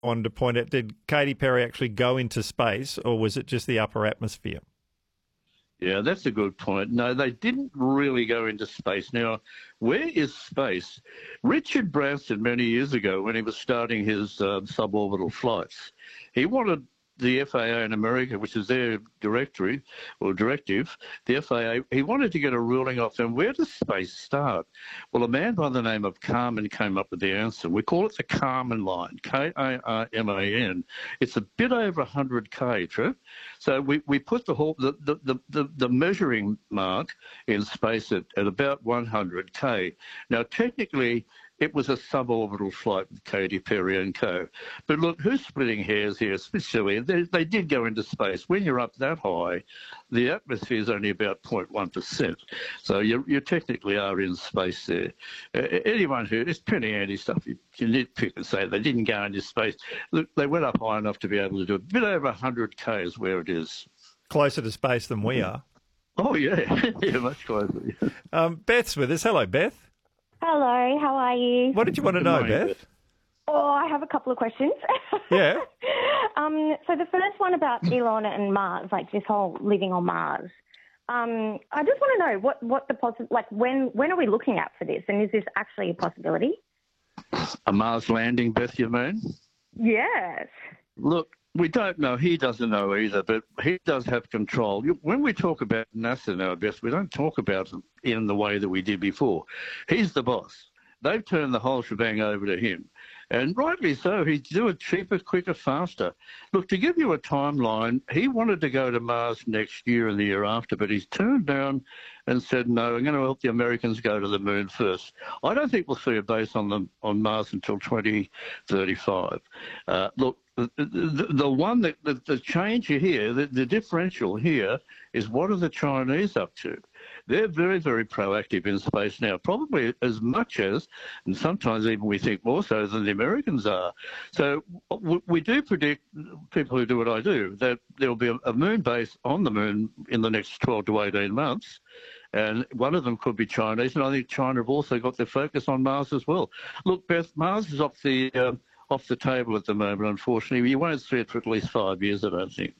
wanted to point out, did Katy Perry actually go into space, or was it just the upper atmosphere? Yeah, that's a good point. No, they didn't really go into space. Now, where is space? Richard Branson, many years ago, when he was starting his suborbital flights, he wanted the FAA in America, which is their directive, the FAA, he wanted to get a ruling off them. Where does space start? Well, a man by the name of Kármán came up with the answer. We call it the Kármán line, K-A-R-M-A-N. It's a bit over 100 K, Trev. So we put the measuring mark in space at about 100 K. Now, technically, it was a suborbital flight with Katy Perry and co. But look, who's splitting hairs here? It's a bit silly. They did go into space. When you're up that high, the atmosphere is only about 0.1%. So you technically are in space there. Anyone who, it's pretty handy stuff. You nitpick and say they didn't go into space. Look, they went up high enough to be able to do a bit over 100 K is where it is. Closer to space than we are. Oh, yeah. Yeah, much closer. Beth's with us. Hello, Beth. Hello, how are you? What did you want to know, Beth? Oh, I have a couple of questions. Yeah. So the first one about Elon and Mars, like this whole living on Mars. I just want to know what the when are we looking at for this, and is this actually a possibility? A Mars landing, Beth, you mean? Yes. Look, we don't know. He doesn't know either, but he does have control. When we talk about NASA now, Beth, we don't talk about it in the way that we did before. He's the boss. They've turned the whole shebang over to him. And rightly so. He'd do it cheaper, quicker, faster. Look, to give you a timeline, he wanted to go to Mars next year and the year after, but he's turned down and said, no, I'm going to help the Americans go to the moon first. I don't think we'll see a base on Mars until 2035. Look, the change here, the differential here is what are the Chinese up to? They're very, very proactive in space now, probably as much as, and sometimes even we think more so than the Americans are. So we do predict, people who do what I do, that there'll be a moon base on the moon in the next 12 to 18 months. And one of them could be Chinese, and I think China have also got their focus on Mars as well. Look, Beth, Mars is off the table at the moment, unfortunately. You won't see it for at least 5 years, I don't think.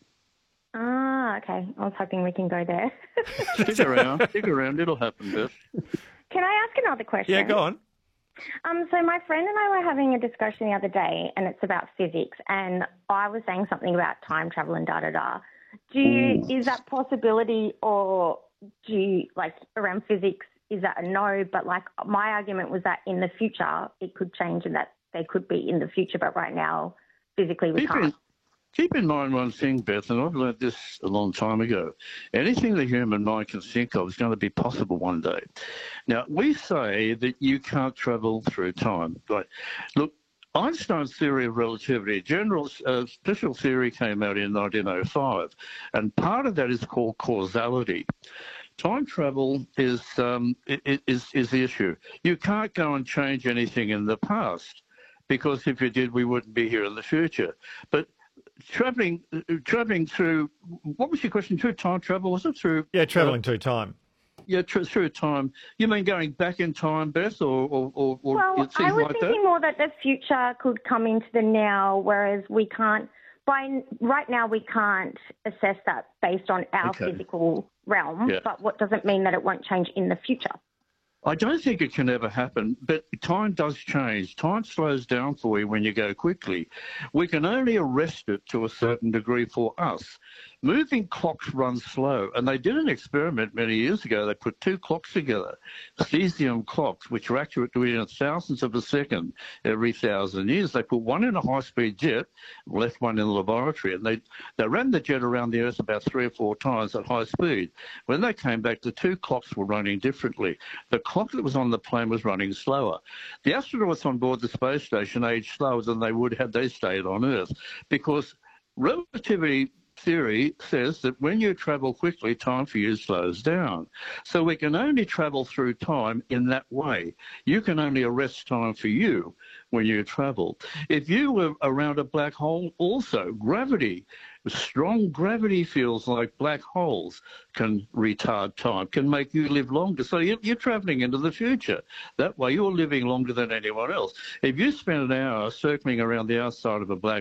Ah, okay. I was hoping we can go there. Stick around. It'll happen, Beth. Can I ask another question? Yeah, go on. So my friend and I were having a discussion the other day, and it's about physics, and I was saying something about time travel and da-da-da. Is that possibility, or do you, around physics, is that a no? But, my argument was that in the future it could change and that they could be in the future, but right now, physically, we can't. Keep in mind one thing, Beth, and I've learned this a long time ago. Anything the human mind can think of is going to be possible one day. Now, we say that you can't travel through time. Look, Einstein's theory of relativity, general special theory, came out in 1905, and part of that is called causality. Time travel is the issue. You can't go and change anything in the past, because if you did, we wouldn't be here in the future. But traveling through, what was your question? Through time travel, was it through? Yeah, traveling through time. Yeah, through time. You mean going back in time, Beth, or well, things I was like thinking that? more that the future could come into the now, whereas we can't. Right now, we can't assess that based on our physical realm. Yeah. But what doesn't mean that it won't change in the future? I don't think it can ever happen, but time does change. Time slows down for you when you go quickly. We can only arrest it to a certain degree for us. Moving clocks run slow, and they did an experiment many years ago. They put two clocks together, cesium clocks, which are accurate to within thousandths of a second every 1,000 years. They put one in a high-speed jet, left one in the laboratory, and they ran the jet around the Earth about 3 or 4 times at high speed. When they came back, the two clocks were running differently. The clock that was on the plane was running slower. The astronauts on board the space station aged slower than they would had they stayed on Earth, because relativity theory says that when you travel quickly, time for you slows down. So we can only travel through time in that way. You can only arrest time for you when you travel. If you were around a black hole, also gravity strong gravity fields like black holes can retard time, can make you live longer. So you're traveling into the future. That way you're living longer than anyone else. If you spend an hour circling around the outside of a black